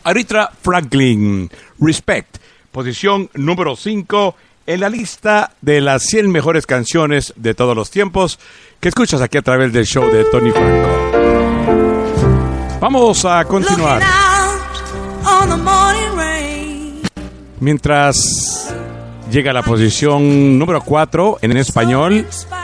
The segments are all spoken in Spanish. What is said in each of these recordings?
Aretha Franklin, Respect, posición número 5 en la lista de las 100 mejores canciones de todos los tiempos que escuchas aquí a través del show de Tony Franco. Vamos a continuar. Mientras llega a la posición número 4 en español,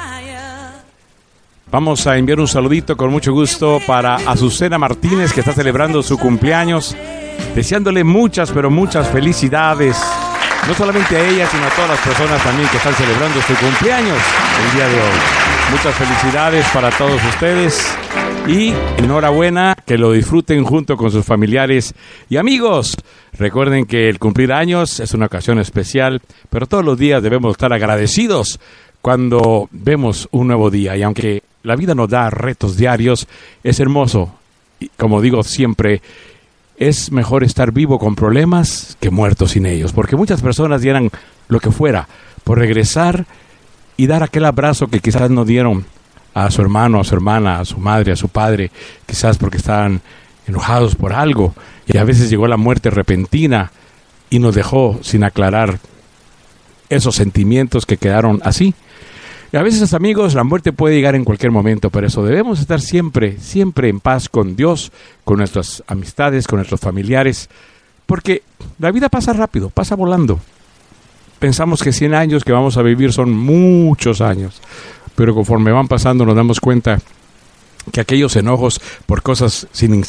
vamos a enviar un saludito con mucho gusto para Azucena Martínez, que está celebrando su cumpleaños, deseándole muchas, pero muchas felicidades, no solamente a ella, sino a todas las personas también que están celebrando su cumpleaños el día de hoy. Muchas felicidades para todos ustedes y enhorabuena, que lo disfruten junto con sus familiares y amigos. Recuerden que el cumplir años es una ocasión especial, pero todos los días debemos estar agradecidos cuando vemos un nuevo día. Y aunque la vida nos da retos diarios, es hermoso. Y como digo siempre, es mejor estar vivo con problemas que muerto sin ellos, porque muchas personas dieran lo que fuera por regresar y dar aquel abrazo que quizás no dieron a su hermano, a su hermana, a su madre, a su padre, quizás porque estaban enojados por algo, y a veces llegó la muerte repentina y nos dejó sin aclarar esos sentimientos que quedaron así. Y a veces, amigos, la muerte puede llegar en cualquier momento, por eso debemos estar siempre, siempre en paz con Dios, con nuestras amistades, con nuestros familiares, porque la vida pasa rápido, pasa volando. Pensamos que 100 años que vamos a vivir son muchos años, pero conforme van pasando nos damos cuenta que aquellos enojos por cosas sin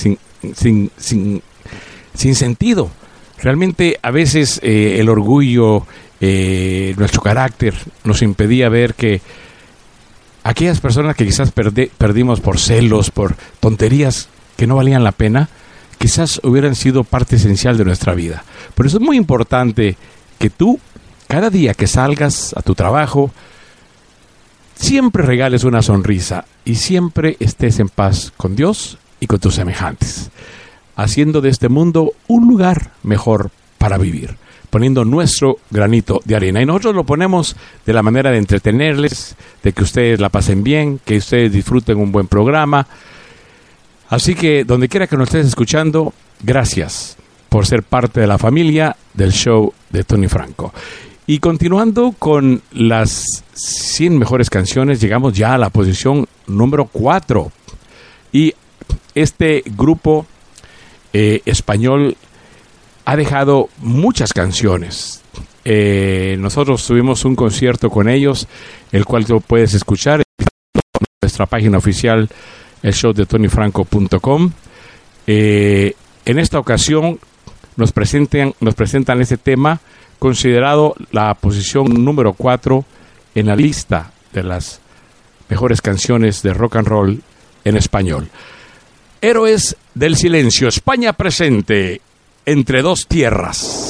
sentido, realmente a veces el orgullo, nuestro carácter nos impedía ver que aquellas personas que quizás perdimos por celos, por tonterías que no valían la pena, quizás hubieran sido parte esencial de nuestra vida. Por eso es muy importante que tú, cada día que salgas a tu trabajo, siempre regales una sonrisa y siempre estés en paz con Dios y con tus semejantes, haciendo de este mundo un lugar mejor para vivir, poniendo nuestro granito de arena. Y nosotros lo ponemos de la manera de entretenerles, de que ustedes la pasen bien, que ustedes disfruten un buen programa. Así que donde quiera que nos estés escuchando, gracias por ser parte de la familia del show de Tony Franco. Y continuando con las 100 mejores canciones, llegamos ya a la posición número 4. Y este grupo español ha dejado muchas canciones. Nosotros tuvimos un concierto con ellos, el cual tú puedes escuchar en nuestra página oficial, el show de tonyfranco.com. En esta ocasión nos presentan este tema, considerado la posición número 4 en la lista de las mejores canciones de rock and roll en español. Héroes del Silencio, España presente, Entre dos tierras.